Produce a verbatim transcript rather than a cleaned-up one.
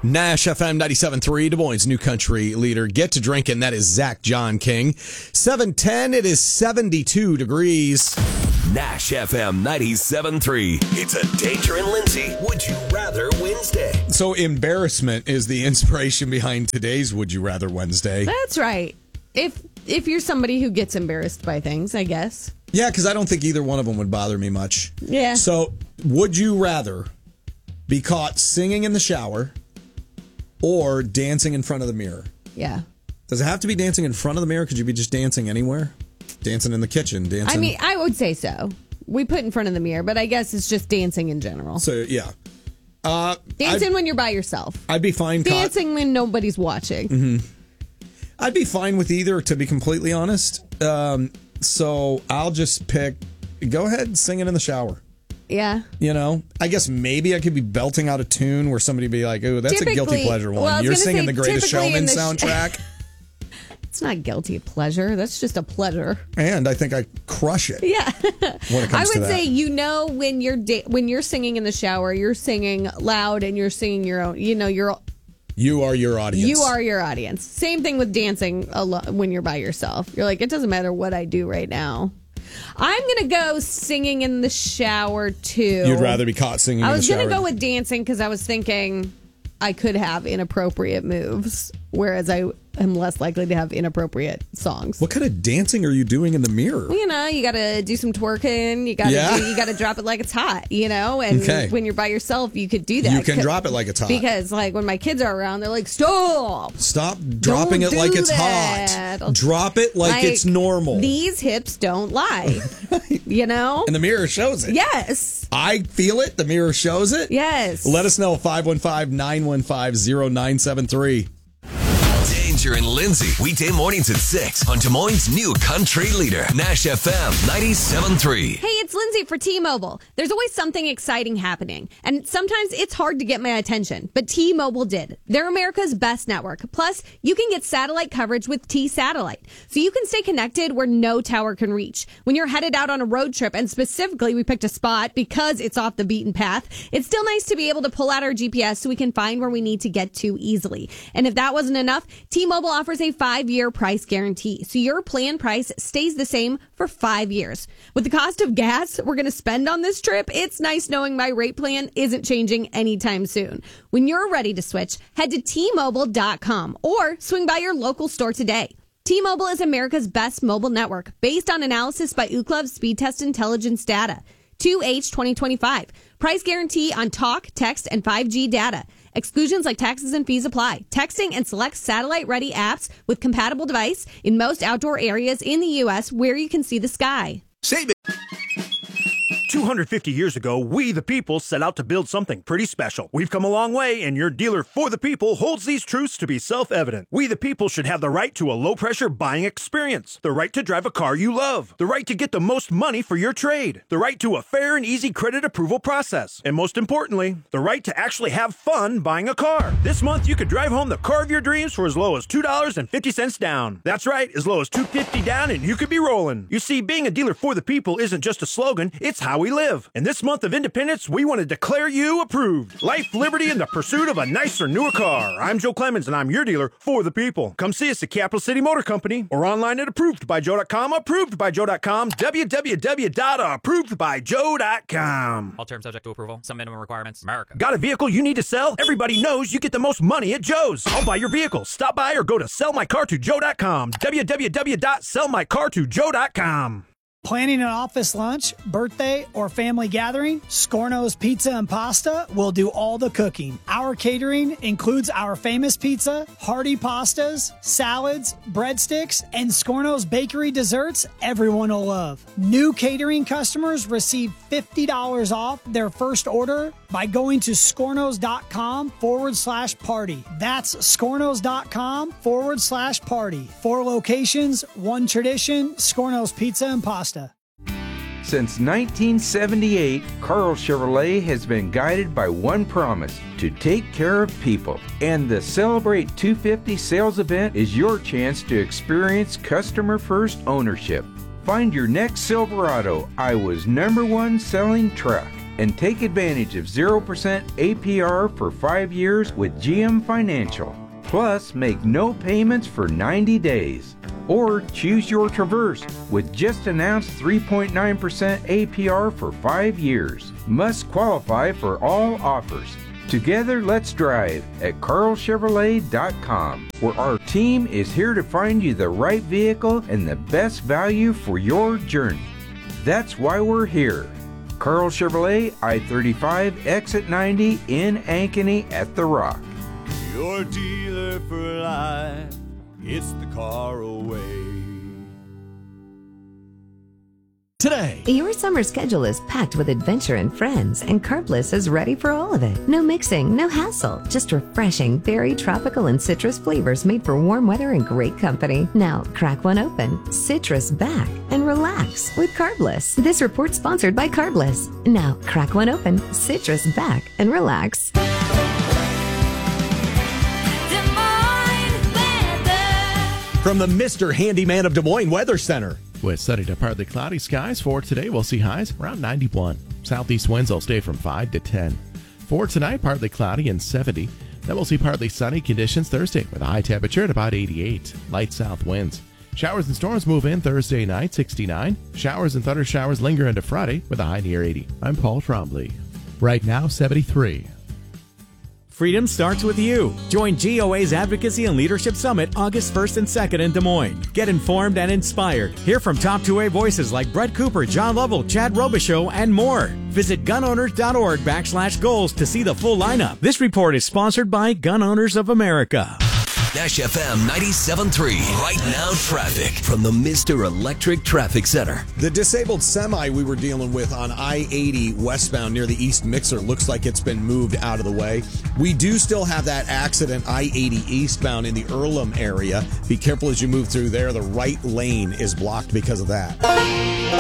Nash F M ninety-seven point three, Des Moines' new country leader. Get to drinking. That is Zach John King. seven ten, it is seventy-two degrees. Nash F M ninety-seven point three. It's a Danger and Lindsay Would You Rather Wednesday. So embarrassment is the inspiration behind today's Would You Rather Wednesday. That's right. If if you're somebody who gets embarrassed by things, I guess. Yeah, because I don't think either one of them would bother me much. Yeah. So would you rather be caught singing in the shower or dancing in front of the mirror? Yeah. Does it have to be dancing in front of the mirror? Could you be just dancing anywhere? Dancing in the kitchen, dancing. I mean, I would say so. We put in front of the mirror, but I guess it's just dancing in general. So, yeah. Uh, dancing I'd, when you're by yourself. I'd be fine. Dancing caught, when nobody's watching. Mm-hmm. I'd be fine with either, to be completely honest. Um, so I'll just pick, go ahead and sing it in the shower. Yeah. You know, I guess maybe I could be belting out a tune where somebody be like, oh, that's typically, a guilty pleasure one. Well, You're singing say, the Greatest Showman the soundtrack. Sh- it's not guilty pleasure. That's just a pleasure. And I think I crush it. Yeah. When it comes I would to that. say, you know, when you're da- when you're singing in the shower, you're singing loud and you're singing your own, you know, you're You are your audience. You are your audience. Same thing with dancing alo- when you're by yourself. You're like, it doesn't matter what I do right now. I'm going to go singing in the shower, too. You'd rather be caught singing in I the was shower. going to go with dancing because I was thinking I could have inappropriate moves, whereas I am less likely to have inappropriate songs. What kind of dancing are you doing in the mirror? You know, you got to do some twerking. You got to Yeah. you got to drop it like it's hot, you know? And Okay. when you're by yourself, you could do that. You can drop it like it's hot. Because, like, when my kids are around, they're like, stop. Stop dropping Don't it like do it's that. hot. Drop it like, Like, it's normal. These hips don't lie. You know? And the mirror shows it. Yes. I feel it. The mirror shows it. Yes. Let us know. five one five, nine one five, zero nine seven three. Danger and Lindsay, weekday mornings at six on Des Moines' new country leader, Nash F M ninety-seven point three. Hey, it's Lindsay for T-Mobile. There's always something exciting happening, and sometimes it's hard to get my attention, but T-Mobile did. They're America's best network. Plus, you can get satellite coverage with T-Satellite, so you can stay connected where no tower can reach. When you're headed out on a road trip, and specifically we picked a spot because it's off the beaten path, it's still nice to be able to pull out our G P S so we can find where we need to get to easily. And if that wasn't enough, T-Mobile offers a five-year price guarantee, so your plan price stays the same for five years. With the cost of gas we're going to spend on this trip, it's nice knowing my rate plan isn't changing anytime soon. When you're ready to switch, head to T Mobile dot com or swing by your local store today. T-Mobile is America's best mobile network, based on analysis by Ookla Speed Test Intelligence data. two H twenty twenty-five. Price guarantee on talk, text, and five G data. Exclusions like taxes and fees apply. Texting and select satellite-ready apps with compatible device in most outdoor areas in the U S where you can see the sky. Save it. two hundred fifty years ago, we the people set out to build something pretty special. We've come a long way, and your dealer for the people holds these truths to be self-evident. We the people should have the right to a low-pressure buying experience, the right to drive a car you love, the right to get the most money for your trade, the right to a fair and easy credit approval process, and most importantly, the right to actually have fun buying a car. This month, you could drive home the car of your dreams for as low as two dollars and fifty cents down. That's right, as low as two dollars and fifty cents down, and you could be rolling. You see, being a dealer for the people isn't just a slogan, it's how we live. And this month of independence, we want to declare you approved. Life, liberty, and the pursuit of a nicer, newer car. I'm Joe Clemens, and I'm your dealer for the people. Come see us at Capital City Motor Company or online at approved by joe dot com, approved by joe dot com, w w w dot approved by joe dot com. All terms subject to approval. Some minimum requirements. America. Got a vehicle you need to sell? Everybody knows you get the most money at Joe's. I'll buy your vehicle. Stop by or go to sell my car to joe dot com, w w w dot sell my car to joe dot com. Planning an office lunch, birthday, or family gathering? Scorno's Pizza and Pasta will do all the cooking. Our catering includes our famous pizza, hearty pastas, salads, breadsticks, and Scorno's bakery desserts everyone will love. New catering customers receive fifty dollars off their first order by going to scornos.com forward slash party. That's scornos.com forward slash party. Four locations, one tradition, Scorno's Pizza and Pasta. Since nineteen seventy-eight, Carl Chevrolet has been guided by one promise: to take care of people. And the Celebrate two fifty sales event is your chance to experience customer-first ownership. Find your next Silverado, Iowa's number one selling truck. and take advantage of zero percent A P R for five years with G M Financial. Plus, make no payments for ninety days. Or choose your Traverse with just announced three point nine percent A P R for five years. Must qualify for all offers. Together, let's drive at carl chevrolet dot com, where our team is here to find you the right vehicle and the best value for your journey. That's why we're here. Carl Chevrolet, I thirty-five, exit ninety in Ankeny at The Rock. Your dealer for life, it's the Carl way. Today, your summer schedule is packed with adventure and friends, and Carbliss is ready for all of it. No mixing, no hassle, just refreshing berry, tropical, and citrus flavors made for warm weather and great company. Now, crack one open, citrus back, and relax with Carbliss. This report sponsored by Carbliss. Now, crack one open, citrus back, and relax. From the Mister Handyman of Des Moines Weather Center. With sunny to partly cloudy skies for today, we'll see highs around ninety-one. Southeast winds will stay from five to ten. For tonight, partly cloudy and seventy. Then we'll see partly sunny conditions Thursday with a high temperature at about eighty-eight. Light south winds. Showers and storms move in Thursday night, sixty-nine. Showers and thunder showers linger into Friday with a high near eighty. I'm Paul Trombley. Right now, seventy-three. Freedom starts with you. Join G O A's Advocacy and Leadership Summit August first and second in Des Moines. Get informed and inspired. Hear from top two A voices like Brett Cooper, John Lovell, Chad Robichaux, and more. Visit gunowners.org backslash goals to see the full lineup. This report is sponsored by Gun Owners of America. Nash F M ninety-seven point three. Right now, traffic from the Mister Electric Traffic Center. The disabled semi we were dealing with on I eighty westbound near the East Mixer looks like it's been moved out of the way. We do still have that accident I eighty eastbound in the Earlham area. Be careful as you move through there. The right lane is blocked because of that.